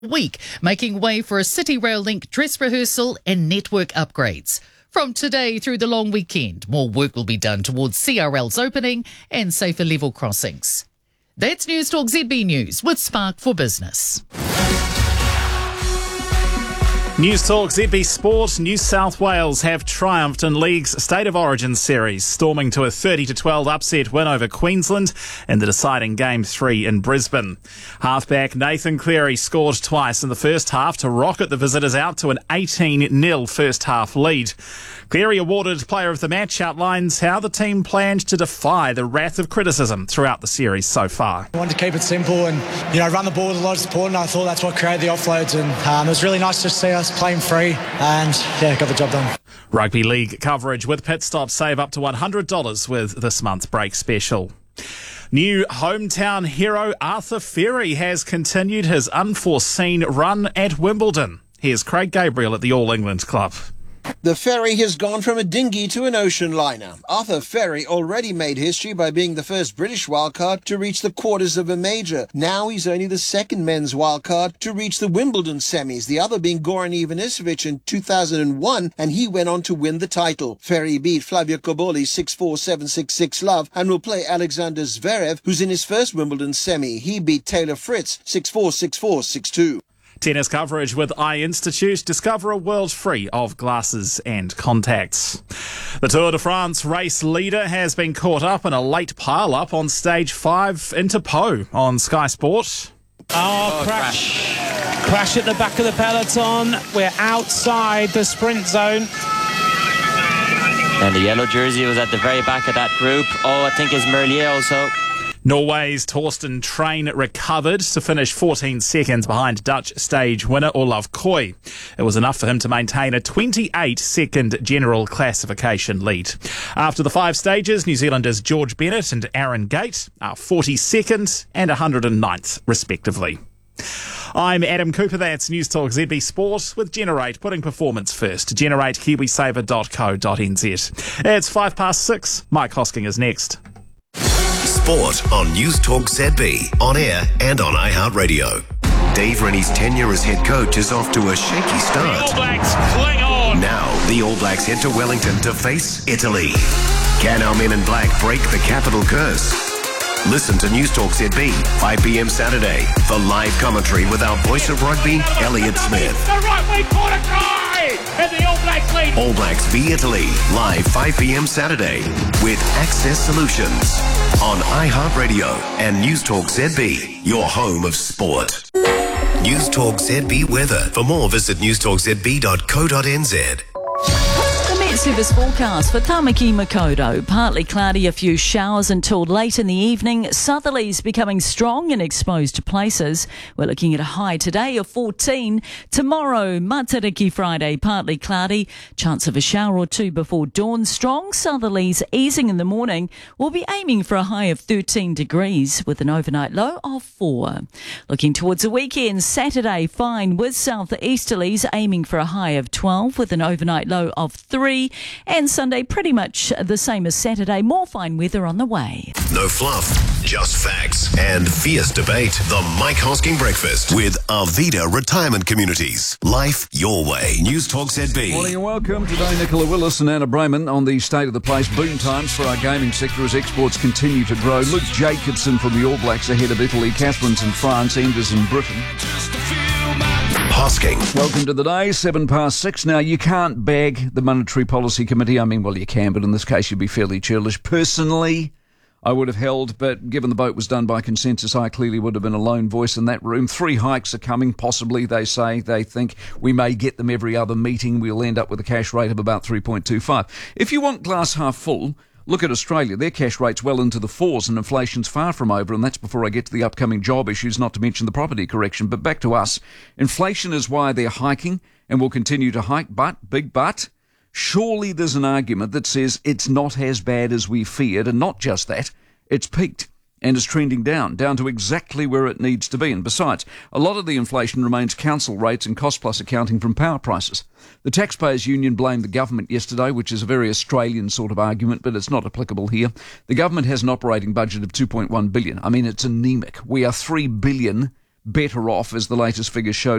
week, making way for a City Rail Link dress rehearsal and network upgrades. From today through the long weekend, more work will be done towards CRL's opening and safer level crossings. That's News Talk ZB News with Spark for Business. News Talk ZB Sport. New South Wales have triumphed in League's State of Origin series, storming to a 30-12 upset win over Queensland in the deciding Game 3 in Brisbane. Halfback Nathan Cleary scored twice in the first half to rocket the visitors out to an 18-0 first half lead. Cleary, awarded Player of the Match, outlines how the team planned to defy the wrath of criticism throughout the series so far. I wanted to keep it simple and, run the ball with a lot of support, and I thought that's what created the offloads, and it was really nice to see us playing free and, got the job done. Rugby League coverage with Pit Stop. Save up to $100 with this month's break special. New hometown hero Arthur Ferry has continued his unforeseen run at Wimbledon. Here's Craig Gabriel at the All England Club. The Ferry has gone from a dinghy to an ocean liner. Arthur Ferry already made history by being the first British wildcard to reach the quarters of a major. Now he's only the second men's wildcard to reach the Wimbledon semis, the other being Goran Ivanisevic in 2001, and he went on to win the title. Ferry beat Flavio Cobolli 6-4, 7-6, 6-love, and will play Alexander Zverev, who's in his first Wimbledon semi. He beat Taylor Fritz 6-4, 6-4, 6-2. Tennis coverage with Eye Institute. Discover a world free of glasses and contacts. The Tour de France race leader has been caught up in a late pile-up on stage 5 into Pau on Sky Sport. Crash. Crash at the back of the peloton. We're outside the sprint zone. And the yellow jersey was at the very back of that group. I think it's Merlier also. Norway's Torsten Train recovered to finish 14 seconds behind Dutch stage winner Olav Koy. It was enough for him to maintain a 28-second general classification lead. After the 5 stages, New Zealanders George Bennett and Aaron Gate are 42nd and 109th, respectively. I'm Adam Cooper. That's News Talk ZB Sport with Generate, putting performance first. Generate KiwiSaver.co.nz. It's 6:05. Mike Hosking is next. Sport on News Talk ZB, on air and on iHeartRadio. Dave Rennie's tenure as head coach is off to a shaky start. The All Blacks cling on. Now, the All Blacks head to Wellington to face Italy. Can our men in black break the capital curse? Listen to News Talk ZB, 5 p.m. Saturday, for live commentary with our voice of rugby, Elliot Smith. The right wing corner try! And the All Blacks lead. All Blacks v Italy, live 5 p.m. Saturday, with Access Solutions on iHeartRadio and News Talk ZB, your home of sport. News Talk ZB weather. For more, visit newstalkzb.co.nz. Service forecast for Tamaki Makaurau. Partly cloudy, a few showers until late in the evening. Southerlies becoming strong in exposed places. We're looking at a high today of 14. Tomorrow, Matariki Friday, partly cloudy. Chance of a shower or two before dawn. Strong southerlies easing in the morning. We'll be aiming for a high of 13 degrees with an overnight low of 4. Looking towards the weekend, Saturday fine with southeasterlies aiming for a high of 12 with an overnight low of 3. And Sunday pretty much the same as Saturday, more fine weather on the way. No fluff, just facts and fierce debate. The Mike Hosking Breakfast with Arvida Retirement Communities. Life your way. News Talk ZB. Morning and welcome. Today, Nicola Willis and Anna Brayman on the State of the Place. Boom times for our gaming sector as exports continue to grow. Luke Jacobson from the All Blacks ahead of Italy. Catherine's in France. Enders in Britain. Hosking. Welcome to the day, 6:07. Now, you can't bag the Monetary Policy Committee. I mean, well, you can, but in this case, you'd be fairly churlish. Personally, I would have held, but given the vote was done by consensus, I clearly would have been a lone voice in that room. 3 hikes are coming, possibly, they say. They think we may get them every other meeting. We'll end up with a cash rate of about 3.25. If you want glass half full, look at Australia. Their cash rate's well into the 4s and inflation's far from over, and that's before I get to the upcoming job issues, not to mention the property correction. But back to us. Inflation is why they're hiking and will continue to hike, but surely there's an argument that says it's not as bad as we feared, and not just that, it's peaked and is trending down to exactly where it needs to be. And besides, a lot of the inflation remains council rates and cost-plus accounting from power prices. The Taxpayers Union blamed the government yesterday, which is a very Australian sort of argument, but it's not applicable here. The government has an operating budget of $2.1 billion. I mean, it's anemic. We are $3 billion better off, as the latest figures showed.